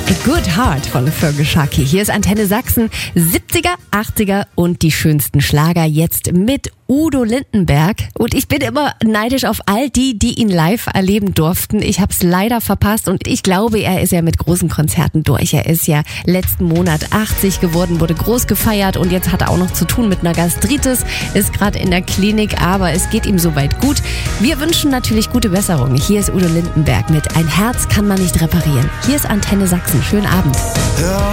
A Good Heart von Feargal Sharkey. Hier ist Antenne Sachsen, 70er, 80er und die schönsten Schlager jetzt mit Udo Lindenberg. Und ich bin immer neidisch auf all die, die ihn live erleben durften. Ich habe es leider verpasst und ich glaube, er ist ja mit großen Konzerten durch. Er ist ja letzten Monat 80 geworden, wurde groß gefeiert und jetzt hat er auch noch zu tun mit einer Gastritis, ist gerade in der Klinik, aber es geht ihm soweit gut. Wir wünschen natürlich gute Besserung. Hier ist Udo Lindenberg mit Ein Herz kann man nicht reparieren. Hier ist Antenne Sachsen. Schönen Abend. Ja.